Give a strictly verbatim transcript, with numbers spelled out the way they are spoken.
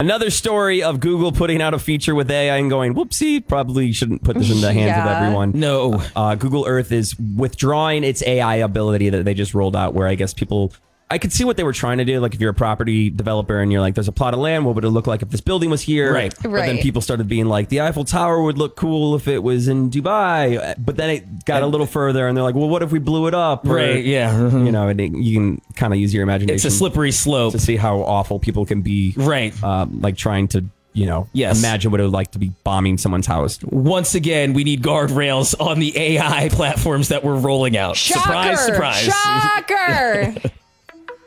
Another story of Google putting out a feature with A I and going, whoopsie, probably shouldn't put this in the hands Yeah. of everyone. No. Uh, Google Earth is withdrawing its A I ability that they just rolled out, where I guess people... I could see what they were trying to do. Like if you're a property developer and you're like, there's a plot of land, what would it look like if this building was here? Right. But then Right. people started being like, the Eiffel Tower would look cool if it was in Dubai. But then it got a little further and they're like, well, what if we blew it up? Or, Right, yeah. You know, and it, you can kind of use your imagination. It's a slippery slope. To see how awful people can be. Right. Um, like trying to, you know, Yes. imagine what it would like to be bombing someone's house. Once again, we need guardrails on the A I platforms that we're rolling out. Shocker! Surprise, surprise. Shocker!